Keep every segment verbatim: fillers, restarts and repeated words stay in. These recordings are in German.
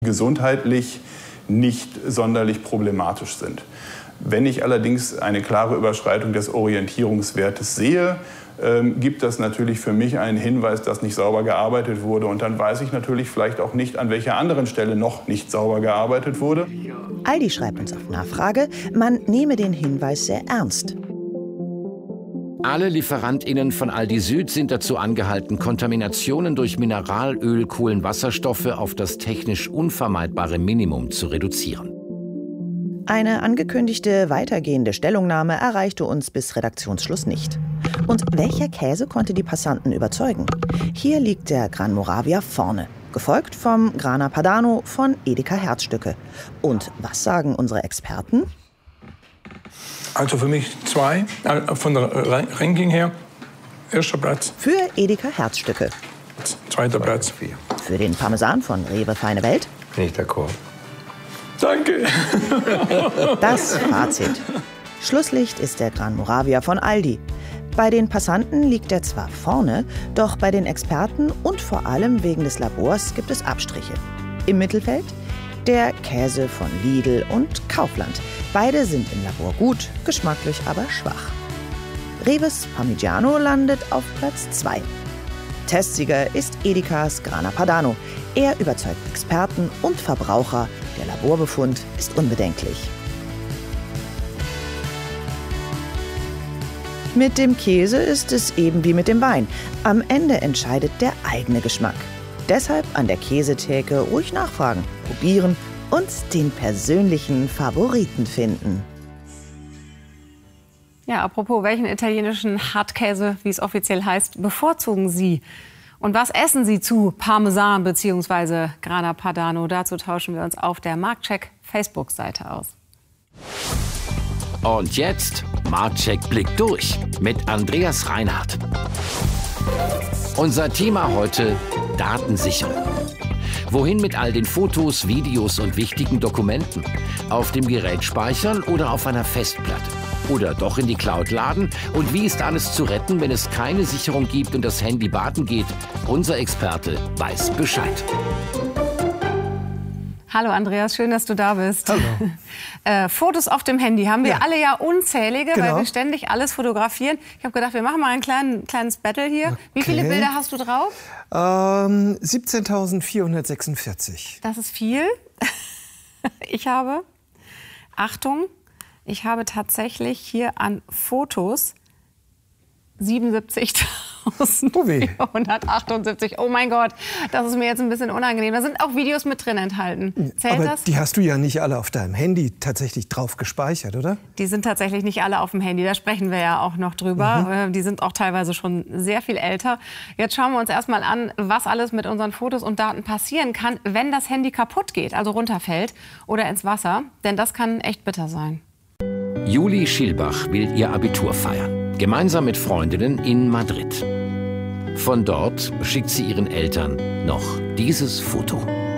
gesundheitlich nicht sonderlich problematisch sind. Wenn ich allerdings eine klare Überschreitung des Orientierungswertes sehe, ähm, gibt das natürlich für mich einen Hinweis, dass nicht sauber gearbeitet wurde. Und dann weiß ich natürlich vielleicht auch nicht, an welcher anderen Stelle noch nicht sauber gearbeitet wurde. Aldi schreibt uns auf Nachfrage, man nehme den Hinweis sehr ernst. Alle LieferantInnen von Aldi Süd sind dazu angehalten, Kontaminationen durch Mineralöl, Kohlenwasserstoffe auf das technisch unvermeidbare Minimum zu reduzieren. Eine angekündigte weitergehende Stellungnahme erreichte uns bis Redaktionsschluss nicht. Und welcher Käse konnte die Passanten überzeugen? Hier liegt der Gran Moravia vorne, gefolgt vom Grana Padano von Edeka Herzstücke. Und was sagen unsere Experten? Also für mich zwei, von der Ranking her. Erster Platz. Für Edeka Herzstücke. Zweiter Platz. Für den Parmesan von Rewe Feine Welt. Nicht d'accord. Danke. Das Fazit. Schlusslicht ist der Gran Moravia von Aldi. Bei den Passanten liegt er zwar vorne, doch bei den Experten und vor allem wegen des Labors gibt es Abstriche. Im Mittelfeld der Käse von Lidl und Kaufland. Beide sind im Labor gut, geschmacklich aber schwach. Reves Parmigiano landet auf Platz zwei. Testsieger ist Edekas Grana Padano. Er überzeugt Experten und Verbraucher. Der Laborbefund ist unbedenklich. Mit dem Käse ist es eben wie mit dem Wein. Am Ende entscheidet der eigene Geschmack. Deshalb an der Käsetheke ruhig nachfragen, probieren und den persönlichen Favoriten finden. Ja, apropos, welchen italienischen Hartkäse, wie es offiziell heißt, bevorzugen Sie? Und was essen Sie zu Parmesan bzw. Grana Padano? Dazu tauschen wir uns auf der Marktcheck Facebook-Seite aus. Und jetzt Marktcheck Blick durch mit Andreas Reinhardt. Unser Thema heute: Datensicherung. Wohin mit all den Fotos, Videos und wichtigen Dokumenten? Auf dem Gerät speichern oder auf einer Festplatte? Oder doch in die Cloud laden? Und wie ist alles zu retten, wenn es keine Sicherung gibt und das Handy baden geht? Unser Experte weiß Bescheid. Hallo Andreas, schön, dass du da bist. Hallo. äh, Fotos auf dem Handy haben wir Ja. alle ja unzählige, Genau. weil wir ständig alles fotografieren. Ich habe gedacht, wir machen mal ein klein, kleines Battle hier. Okay. Wie viele Bilder hast du drauf? Ähm, siebzehntausendvierhundertsechsundvierzig. Das ist viel. Ich habe, Achtung, ich habe tatsächlich hier an Fotos siebenundsiebzigtausendvierhundertachtundsiebzig. Oh mein Gott, das ist mir jetzt ein bisschen unangenehm. Da sind auch Videos mit drin enthalten. Zählt Aber das? die hast du ja nicht alle auf deinem Handy tatsächlich drauf gespeichert, oder? Die sind tatsächlich nicht alle auf dem Handy, da sprechen wir ja auch noch drüber. Mhm. Die sind auch teilweise schon sehr viel älter. Jetzt schauen wir uns erstmal an, was alles mit unseren Fotos und Daten passieren kann, wenn das Handy kaputt geht, also runterfällt oder ins Wasser. Denn das kann echt bitter sein. Juli Schielbach will ihr Abitur feiern, gemeinsam mit Freundinnen in Madrid. Von dort schickt sie ihren Eltern noch dieses Foto.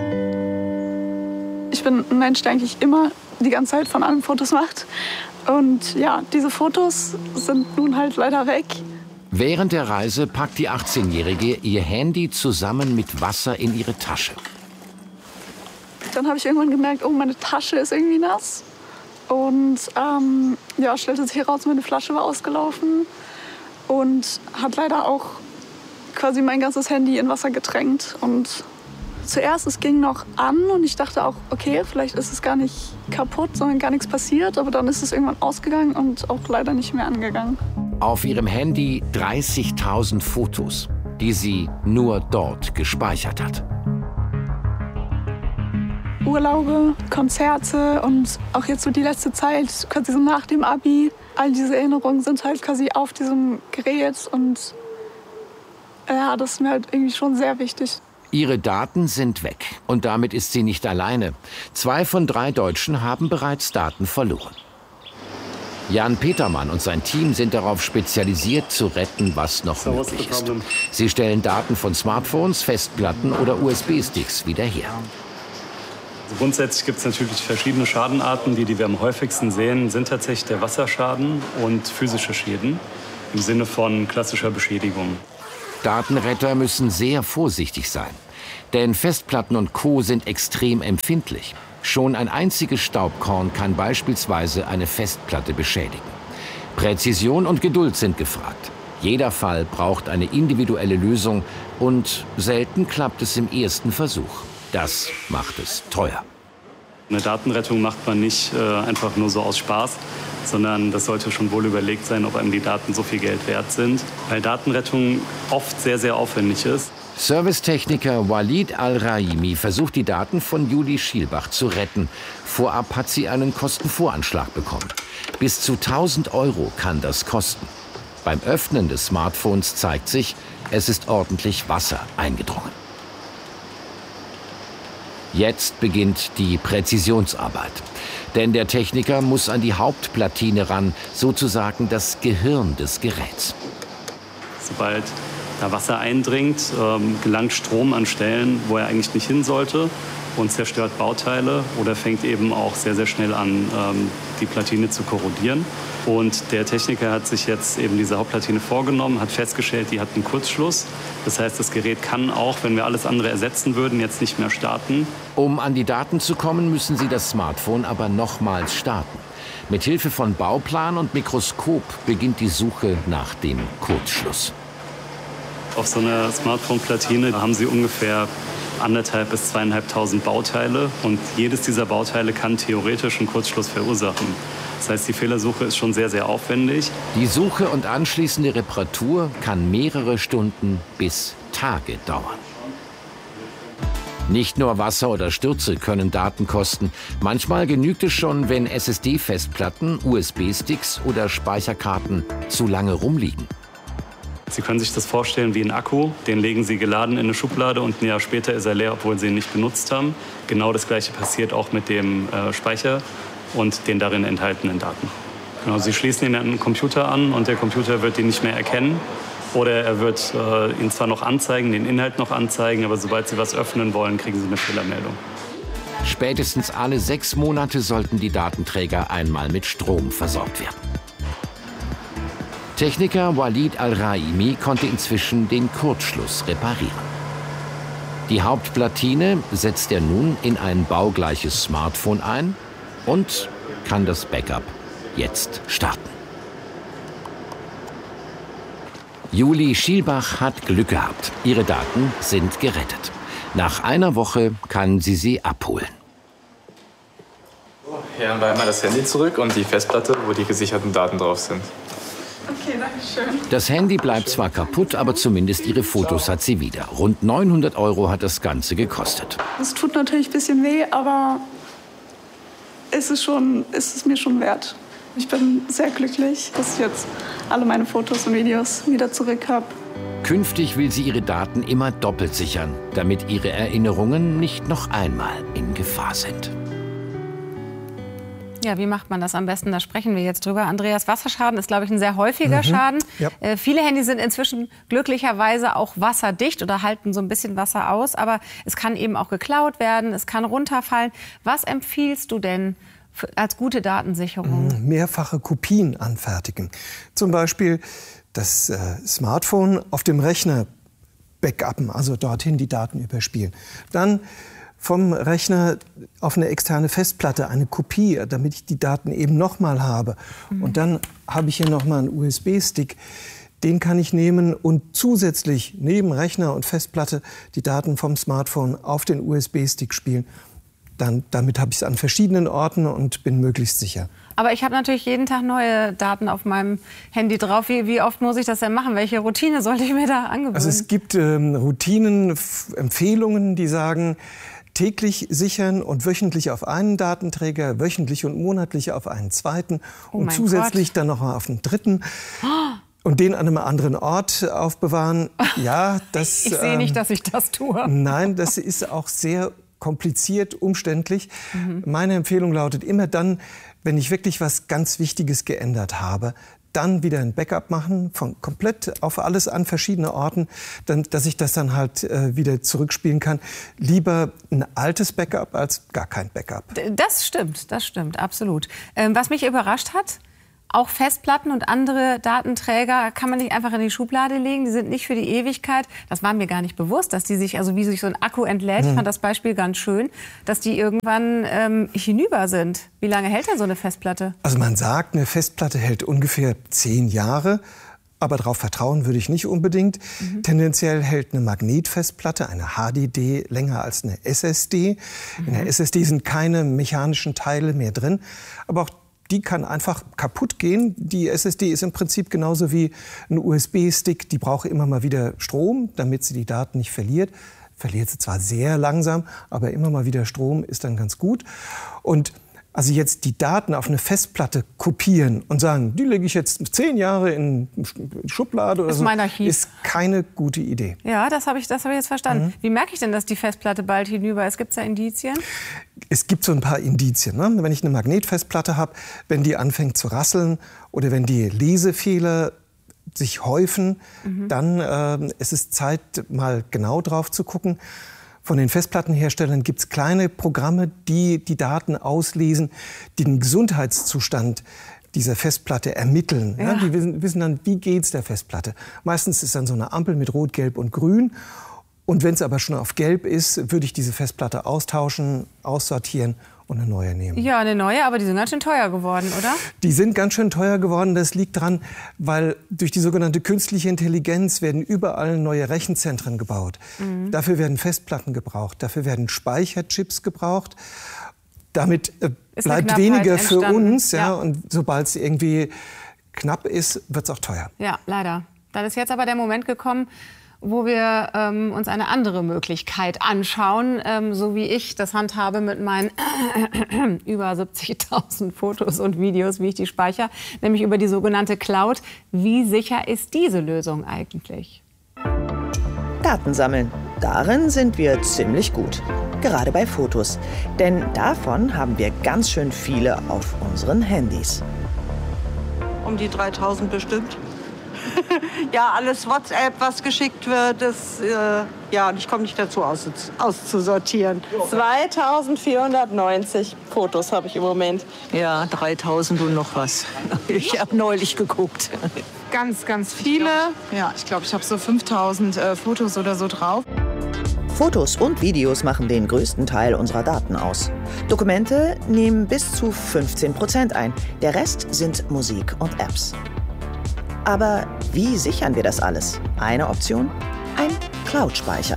Ich bin ein Mensch, der eigentlich immer die ganze Zeit von allem Fotos macht. Und ja, diese Fotos sind nun halt leider weg. Während der Reise packt die achtzehnjährige ihr Handy zusammen mit Wasser in ihre Tasche. Dann habe ich irgendwann gemerkt, oh, meine Tasche ist irgendwie nass. Und ähm, ja, stellte sich heraus, meine Flasche war ausgelaufen und hat leider auch quasi mein ganzes Handy in Wasser getränkt. Und zuerst, es ging noch an und ich dachte auch, okay, vielleicht ist es gar nicht kaputt, sondern gar nichts passiert. Aber dann ist es irgendwann ausgegangen und auch leider nicht mehr angegangen. Auf ihrem Handy dreißigtausend Fotos, die sie nur dort gespeichert hat. Urlaube, Konzerte und auch jetzt so die letzte Zeit, quasi so nach dem Abi. All diese Erinnerungen sind halt quasi auf diesem Gerät und ja, das ist mir halt irgendwie schon sehr wichtig. Ihre Daten sind weg und damit ist sie nicht alleine. Zwei von drei Deutschen haben bereits Daten verloren. Jan Petermann und sein Team sind darauf spezialisiert, zu retten, was noch möglich ist. Sie stellen Daten von Smartphones, Festplatten oder U S B-Sticks wieder her. Grundsätzlich gibt es natürlich verschiedene Schadenarten. Die, die wir am häufigsten sehen, sind tatsächlich der Wasserschaden und physische Schäden im Sinne von klassischer Beschädigung. Datenretter müssen sehr vorsichtig sein. Denn Festplatten und Co. sind extrem empfindlich. Schon ein einziges Staubkorn kann beispielsweise eine Festplatte beschädigen. Präzision und Geduld sind gefragt. Jeder Fall braucht eine individuelle Lösung und selten klappt es im ersten Versuch. Das macht es teuer. Eine Datenrettung macht man nicht äh, einfach nur so aus Spaß, sondern das sollte schon wohl überlegt sein, ob einem die Daten so viel Geld wert sind, weil Datenrettung oft sehr, sehr aufwendig ist. Servicetechniker Walid Al-Raimi versucht, die Daten von Juli Schielbach zu retten. Vorab hat sie einen Kostenvoranschlag bekommen. Bis zu tausend Euro kann das kosten. Beim Öffnen des Smartphones zeigt sich, es ist ordentlich Wasser eingedrungen. Jetzt beginnt die Präzisionsarbeit. Denn der Techniker muss an die Hauptplatine ran, sozusagen das Gehirn des Geräts. Sobald da Wasser eindringt, ähm, gelangt Strom an Stellen, wo er eigentlich nicht hin sollte und zerstört Bauteile oder fängt eben auch sehr, sehr schnell an, ähm, die Platine zu korrodieren. Und der Techniker hat sich jetzt eben diese Hauptplatine vorgenommen, hat festgestellt, die hat einen Kurzschluss. Das heißt, das Gerät kann auch, wenn wir alles andere ersetzen würden, jetzt nicht mehr starten. Um an die Daten zu kommen, müssen Sie das Smartphone aber nochmals starten. Mit Hilfe von Bauplan und Mikroskop beginnt die Suche nach dem Kurzschluss. Auf so einer Smartphone-Platine haben Sie ungefähr anderthalb bis zweieinhalbtausend Bauteile und jedes dieser Bauteile kann theoretisch einen Kurzschluss verursachen. Das heißt, die Fehlersuche ist schon sehr, sehr aufwendig. Die Suche und anschließende Reparatur kann mehrere Stunden bis Tage dauern. Nicht nur Wasser oder Stürze können Daten kosten. Manchmal genügt es schon, wenn S S D-Festplatten, U S B-Sticks oder Speicherkarten zu lange rumliegen. Sie können sich das vorstellen wie ein Akku. Den legen Sie geladen in eine Schublade und ein Jahr später ist er leer, obwohl Sie ihn nicht benutzt haben. Genau das Gleiche passiert auch mit dem äh, Speicher und den darin enthaltenen Daten. Genau, Sie schließen ihn an einen Computer an und der Computer wird ihn nicht mehr erkennen. Oder er wird äh, ihn zwar noch anzeigen, den Inhalt noch anzeigen, aber sobald Sie was öffnen wollen, kriegen Sie eine Fehlermeldung. Spätestens alle sechs Monate sollten die Datenträger einmal mit Strom versorgt werden. Techniker Walid Al-Raimi konnte inzwischen den Kurzschluss reparieren. Die Hauptplatine setzt er nun in ein baugleiches Smartphone ein und kann das Backup jetzt starten. Juli Schielbach hat Glück gehabt. Ihre Daten sind gerettet. Nach einer Woche kann sie sie abholen. Hier haben wir einmal das Handy zurück und die Festplatte, wo die gesicherten Daten drauf sind. Okay, danke schön. Das Handy bleibt zwar kaputt, aber zumindest ihre Fotos hat sie wieder. Rund neunhundert Euro hat das Ganze gekostet. Es tut natürlich ein bisschen weh, aber es ist, schon, es ist mir schon wert. Ich bin sehr glücklich, dass ich jetzt alle meine Fotos und Videos wieder zurück habe. Künftig will sie ihre Daten immer doppelt sichern, damit ihre Erinnerungen nicht noch einmal in Gefahr sind. Ja, wie macht man das am besten? Da sprechen wir jetzt drüber. Andreas, Wasserschaden ist, glaube ich, ein sehr häufiger mhm. Schaden. Ja. Äh, viele Handys sind inzwischen glücklicherweise auch wasserdicht oder halten so ein bisschen Wasser aus. Aber es kann eben auch geklaut werden, es kann runterfallen. Was empfiehlst du denn für, als gute Datensicherung? Mehrfache Kopien anfertigen. Zum Beispiel das äh, Smartphone auf dem Rechner backuppen, also dorthin die Daten überspielen. Dann vom Rechner auf eine externe Festplatte eine Kopie, damit ich die Daten eben nochmal habe. Mhm. Und dann habe ich hier nochmal einen U S B-Stick. Den kann ich nehmen und zusätzlich neben Rechner und Festplatte die Daten vom Smartphone auf den U S B-Stick spielen. Dann, damit habe ich es an verschiedenen Orten und bin möglichst sicher. Aber ich habe natürlich jeden Tag neue Daten auf meinem Handy drauf. Wie, wie oft muss ich das denn machen? Welche Routine sollte ich mir da angewöhnen? Also es gibt ähm, Routinen, Empfehlungen, die sagen, täglich sichern und wöchentlich auf einen Datenträger, wöchentlich und monatlich auf einen zweiten oh und zusätzlich Gott. dann noch mal auf einen dritten. Oh. Und den an einem anderen Ort aufbewahren. Ja, das, ich sehe ähm, nicht, dass ich das tue. Nein, das ist auch sehr kompliziert, umständlich. Mhm. Meine Empfehlung lautet immer dann, wenn ich wirklich was ganz Wichtiges geändert habe, dann wieder ein Backup machen, von komplett auf alles an verschiedene Orten, dann, dass ich das dann halt äh, wieder zurückspielen kann. Lieber ein altes Backup als gar kein Backup. Das stimmt, das stimmt, absolut. Ähm, was mich überrascht hat, Auch Festplatten und andere Datenträger kann man nicht einfach in die Schublade legen. Die sind nicht für die Ewigkeit. Das war mir gar nicht bewusst, dass die sich, also wie sich so ein Akku entlädt. Mhm. Ich fand das Beispiel ganz schön, dass die irgendwann ähm, hinüber sind. Wie lange hält denn so eine Festplatte? Also man sagt, eine Festplatte hält ungefähr zehn Jahre. Aber darauf vertrauen würde ich nicht unbedingt. Mhm. Tendenziell hält eine Magnetfestplatte, eine H D D, länger als eine S S D. Mhm. In der S S D sind keine mechanischen Teile mehr drin. Aber auch die kann einfach kaputt gehen. Die S S D ist im Prinzip genauso wie ein U S B-Stick. Die braucht immer mal wieder Strom, damit sie die Daten nicht verliert. Verliert sie zwar sehr langsam, aber immer mal wieder Strom ist dann ganz gut. Und also jetzt die Daten auf eine Festplatte kopieren und sagen, die lege ich jetzt zehn Jahre in Schublade oder ist so, mein Archiv. Ist keine gute Idee. Ja, das habe ich, das hab ich jetzt verstanden. Mhm. Wie merke ich denn, dass die Festplatte bald hinüber ist? Gibt es da Indizien? Es gibt so ein paar Indizien. Ne? Wenn ich eine Magnetfestplatte habe, wenn die anfängt zu rasseln oder wenn die Lesefehler sich häufen, mhm. dann äh, ist es Zeit, mal genau drauf zu gucken. Von den Festplattenherstellern gibt es kleine Programme, die die Daten auslesen, die den Gesundheitszustand dieser Festplatte ermitteln. Ja. Ja, die wissen, wissen dann, wie geht's der Festplatte. Meistens ist dann so eine Ampel mit Rot, Gelb und Grün. Und wenn es aber schon auf Gelb ist, würde ich diese Festplatte austauschen, aussortieren und eine neue nehmen. Ja, eine neue, aber die sind ganz schön teuer geworden, oder? Die sind ganz schön teuer geworden. Das liegt daran, weil durch die sogenannte künstliche Intelligenz werden überall neue Rechenzentren gebaut. Mhm. Dafür werden Festplatten gebraucht, dafür werden Speicherchips gebraucht. Damit äh, bleibt weniger für entstanden. uns. Ja, ja. Und sobald es irgendwie knapp ist, wird es auch teuer. Ja, leider. Dann ist jetzt aber der Moment gekommen, wo wir ähm, uns eine andere Möglichkeit anschauen, ähm, so wie ich das handhabe mit meinen über siebzigtausend Fotos und Videos, wie ich die speichere, nämlich über die sogenannte Cloud. Wie sicher ist diese Lösung eigentlich? Daten sammeln. Darin sind wir ziemlich gut. Gerade bei Fotos. Denn davon haben wir ganz schön viele auf unseren Handys. Um die dreitausend bestimmt. Ja, alles WhatsApp, was geschickt wird, das, äh, ja, und ich komme nicht dazu, aus, auszusortieren. zweitausendvierhundertneunzig Fotos habe ich im Moment. Ja, dreitausend und noch was. Ich habe neulich geguckt. Ganz, ganz viele. Ja, ich glaube, ich habe so fünftausend äh, Fotos oder so drauf. Fotos und Videos machen den größten Teil unserer Daten aus. Dokumente nehmen bis zu fünfzehn Prozent ein. Der Rest sind Musik und Apps. Aber wie sichern wir das alles? Eine Option? Ein Cloud-Speicher.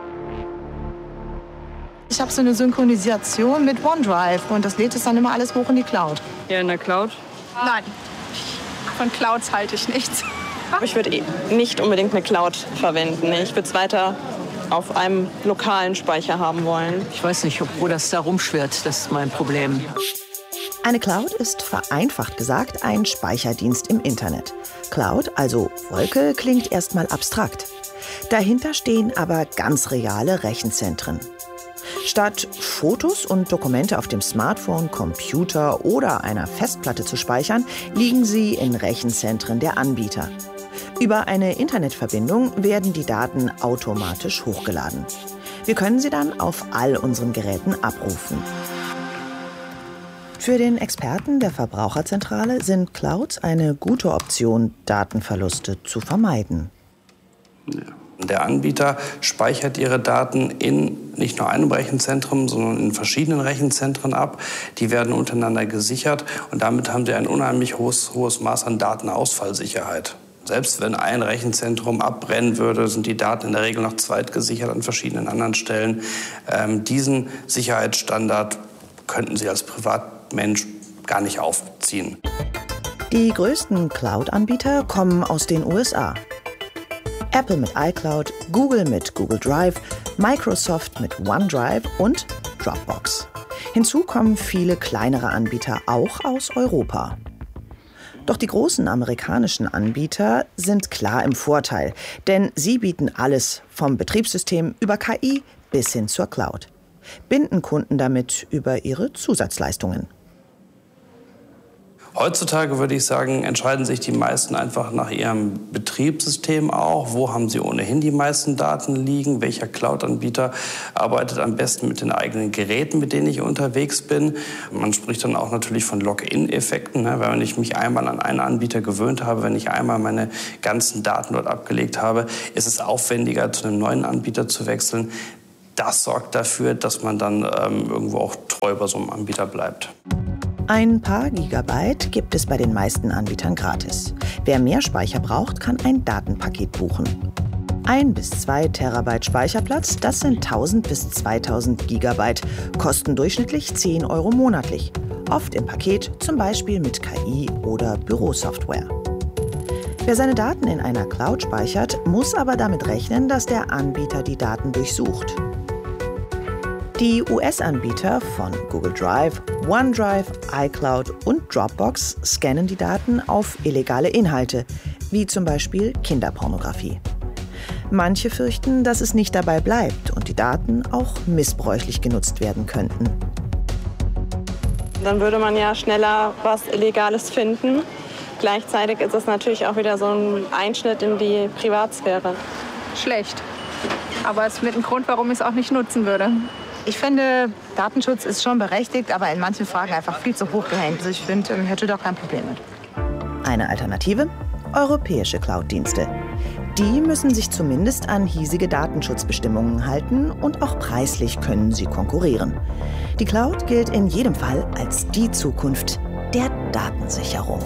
Ich habe so eine Synchronisation mit OneDrive und das lädt es dann immer alles hoch in die Cloud. Ja, in der Cloud? Nein, von Clouds halte ich nichts. Ich würde nicht unbedingt eine Cloud verwenden. Ich würde es weiter auf einem lokalen Speicher haben wollen. Ich weiß nicht, wo das da rumschwirrt, das ist mein Problem. Eine Cloud ist vereinfacht gesagt ein Speicherdienst im Internet. Cloud, also Wolke, klingt erstmal abstrakt. Dahinter stehen aber ganz reale Rechenzentren. Statt Fotos und Dokumente auf dem Smartphone, Computer oder einer Festplatte zu speichern, liegen sie in Rechenzentren der Anbieter. Über eine Internetverbindung werden die Daten automatisch hochgeladen. Wir können sie dann auf all unseren Geräten abrufen. Für den Experten der Verbraucherzentrale sind Clouds eine gute Option, Datenverluste zu vermeiden. Der Anbieter speichert ihre Daten in nicht nur einem Rechenzentrum, sondern in verschiedenen Rechenzentren ab. Die werden untereinander gesichert und damit haben sie ein unheimlich hohes, hohes Maß an Datenausfallsicherheit. Selbst wenn ein Rechenzentrum abbrennen würde, sind die Daten in der Regel noch zweitgesichert an verschiedenen anderen Stellen. Ähm, diesen Sicherheitsstandard könnten Sie als Privatmensch gar nicht aufziehen. Die größten Cloud-Anbieter kommen aus den U S A. Apple mit iCloud, Google mit Google Drive, Microsoft mit OneDrive und Dropbox. Hinzu kommen viele kleinere Anbieter auch aus Europa. Doch die großen amerikanischen Anbieter sind klar im Vorteil, denn sie bieten alles vom Betriebssystem über K I bis hin zur Cloud. Binden Kunden damit über ihre Zusatzleistungen. Heutzutage würde ich sagen, entscheiden sich die meisten einfach nach ihrem Betriebssystem auch. Wo haben sie ohnehin die meisten Daten liegen? Welcher Cloud-Anbieter arbeitet am besten mit den eigenen Geräten, mit denen ich unterwegs bin? Man spricht dann auch natürlich von Login-Effekten. Ne? Wenn ich mich einmal an einen Anbieter gewöhnt habe, wenn ich einmal meine ganzen Daten dort abgelegt habe, ist es aufwendiger, zu einem neuen Anbieter zu wechseln. Das sorgt dafür, dass man dann ähm, irgendwo auch treu bei so einem Anbieter bleibt. Ein paar Gigabyte gibt es bei den meisten Anbietern gratis. Wer mehr Speicher braucht, kann ein Datenpaket buchen. Ein bis zwei Terabyte Speicherplatz, das sind tausend bis zweitausend Gigabyte, kosten durchschnittlich zehn Euro monatlich. Oft im Paket, zum Beispiel mit K I oder Bürosoftware. Wer seine Daten in einer Cloud speichert, muss aber damit rechnen, dass der Anbieter die Daten durchsucht. Die U S-Anbieter von Google Drive, OneDrive, iCloud und Dropbox scannen die Daten auf illegale Inhalte, wie zum Beispiel Kinderpornografie. Manche fürchten, dass es nicht dabei bleibt und die Daten auch missbräuchlich genutzt werden könnten. Dann würde man ja schneller was Illegales finden. Gleichzeitig ist es natürlich auch wieder so ein Einschnitt in die Privatsphäre. Schlecht. Aber es ist mit ein Grund, warum ich es auch nicht nutzen würde. Ich finde, Datenschutz ist schon berechtigt, aber in manchen Fragen einfach viel zu hoch gehängt. Also ich finde, ich hätte doch kein Problem mit. Eine Alternative? Europäische Cloud-Dienste. Die müssen sich zumindest an hiesige Datenschutzbestimmungen halten und auch preislich können sie konkurrieren. Die Cloud gilt in jedem Fall als die Zukunft der Datensicherung.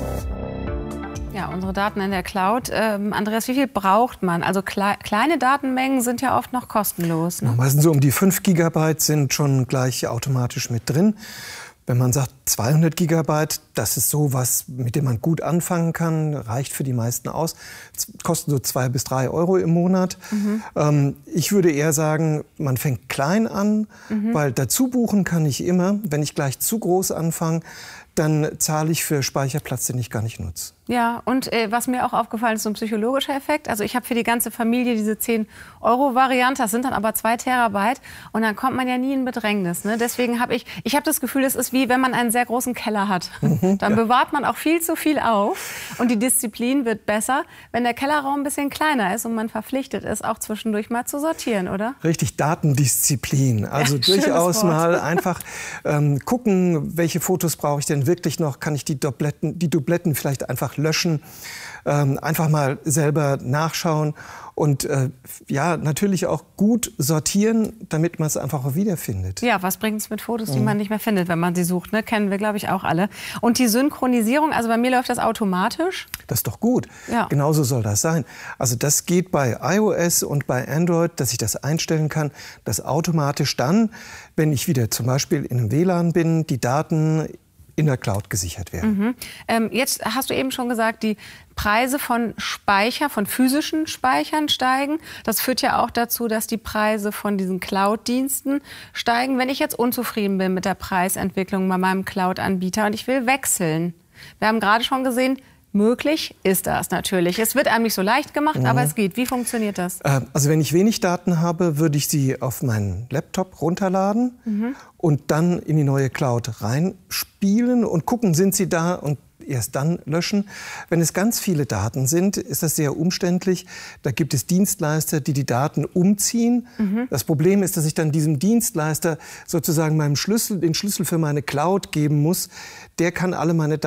Ja, unsere Daten in der Cloud. Ähm, Andreas, wie viel braucht man? Also klei kleine Datenmengen sind ja oft noch kostenlos. Ne? Meistens so um die fünf Gigabyte sind schon gleich automatisch mit drin. Wenn man sagt zweihundert Gigabyte, das ist so was, mit dem man gut anfangen kann, reicht für die meisten aus. Kostet so zwei bis drei Euro im Monat. Mhm. Ähm, ich würde eher sagen, man fängt klein an, mhm. weil dazu buchen kann ich immer. Wenn ich gleich zu groß anfange, dann zahle ich für Speicherplatz, den ich gar nicht nutze. Ja, und äh, was mir auch aufgefallen ist, so ein psychologischer Effekt. Also ich habe für die ganze Familie diese zehn Euro Variante, das sind dann aber zwei Terabyte und dann kommt man ja nie in Bedrängnis. Ne? Deswegen habe ich, ich habe das Gefühl, es ist wie wenn man einen sehr großen Keller hat. Mhm, dann ja. bewahrt man auch viel zu viel auf und die Disziplin wird besser, wenn der Kellerraum ein bisschen kleiner ist und man verpflichtet ist, auch zwischendurch mal zu sortieren, oder? Richtig, Datendisziplin. Also ja, durchaus mal einfach ähm, gucken, welche Fotos brauche ich denn wirklich noch, kann ich die Dubletten, die Dubletten vielleicht einfach löschen, ähm, einfach mal selber nachschauen und äh, ja, natürlich auch gut sortieren, damit man es einfach auch wiederfindet. Ja, was bringt es mit Fotos, die mhm. man nicht mehr findet, wenn man sie sucht, ne? Kennen wir, glaube ich, auch alle. Und die Synchronisierung, also bei mir läuft das automatisch. Das ist doch gut. Ja. Genauso soll das sein. Also das geht bei iOS und bei Android, dass ich das einstellen kann, dass automatisch dann, wenn ich wieder zum Beispiel in einem W L A N bin, die Daten in der Cloud gesichert werden. Mhm. Ähm, jetzt hast du eben schon gesagt, die Preise von Speicher, von physischen Speichern steigen. Das führt ja auch dazu, dass die Preise von diesen Cloud-Diensten steigen. Wenn ich jetzt unzufrieden bin mit der Preisentwicklung bei meinem Cloud-Anbieter und ich will wechseln. Wir haben gerade schon gesehen, möglich ist das natürlich. Es wird einem nicht so leicht gemacht, mhm. aber es geht. Wie funktioniert das? Also wenn ich wenig Daten habe, würde ich sie auf meinen Laptop runterladen mhm. und dann in die neue Cloud reinspielen und gucken, sind sie da und erst dann löschen. Wenn es ganz viele Daten sind, ist das sehr umständlich. Da gibt es Dienstleister, die die Daten umziehen. Mhm. Das Problem ist, dass ich dann diesem Dienstleister sozusagen meinem Schlüssel, den Schlüssel für meine Cloud geben muss. Der kann alle meine Daten